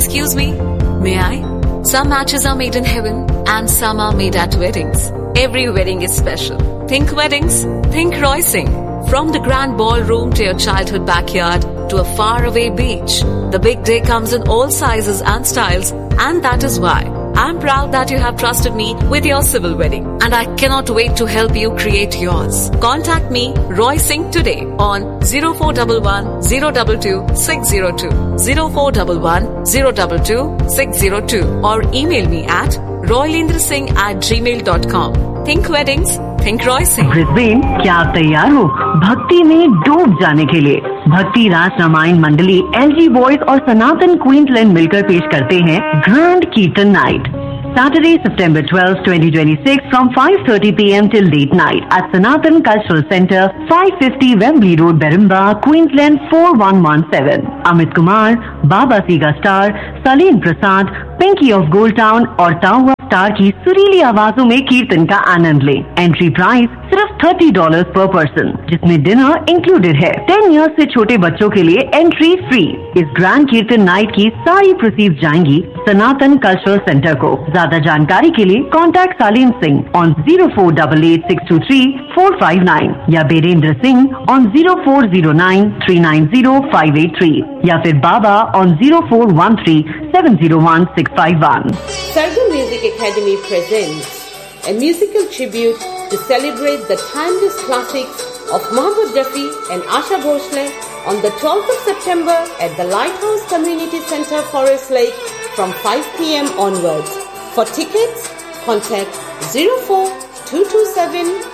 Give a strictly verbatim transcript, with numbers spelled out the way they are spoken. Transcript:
Excuse me, may I? Some matches are made in heaven and some are made at weddings. Every wedding is special. Think weddings, think Roy Singh. From the grand ballroom to your childhood backyard to a faraway beach, the big day comes in all sizes and styles, and that is why I'm proud that you have trusted me with your civil wedding, and I cannot wait to help you create yours. Contact me, Roy Singh, today on zero four one one, zero two two, six zero two, zero four one one, zero two two, six zero two, or email me at roylendrasingh at gmail dot com. Think weddings, think Roy Singh. Brisbane, क्या आप तैयार हो भक्ति में डूब जाने के लिए? भक्ति रास रामायण मंडली, एलजी बॉयज और सनातन क्वींसलैंड मिलकर पेश करते हैं ग्रैंड कीर्तन night. Saturday, September twelfth, twenty twenty-six from five thirty p m till late night at Sanatan Cultural Center, five fifty Wembley Road, Berimba, Queensland four one one seven. Amit Kumar, Baba Siga Star, Saleen Prasad, Pinky of Gold Town और टाउवा star की सुरीली आवाजों में कीर्तन का आनंद लें. Entry price सिर्फ thirty dollar पर पर्सन, जिसमें डिनर इंक्लूडेड है. टेन इयर्स से छोटे बच्चों के लिए एंट्री फ्री. इस ग्रैंड कीर्तन नाइट की सारी प्रोसीड्स जाएंगी सनातन कल्चरल सेंटर को. ज्यादा जानकारी के लिए contact Salim Singh on zero four eight eight six to three four five nine या Birendra Singh on zero four zero nine three nine zero five eight three या फिर बाबा on zero four one three seven zero one six five one. Sargam Music Academy presents a musical tribute to celebrate the timeless classics of Mohammed Rafi and Asha Bhosle on the twelfth of September at the Lighthouse Community Center, Forest Lake from five p m onwards. For tickets, contact zero four two two seven